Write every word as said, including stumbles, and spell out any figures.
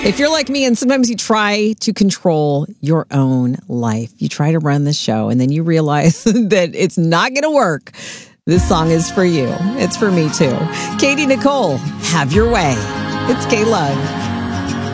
If you're like me and sometimes you try to control your own life, you try to run the show and then you realize that it's not going to work, this song is for you. It's for me too. Katie Nicole, Have Your Way. It's K-Love.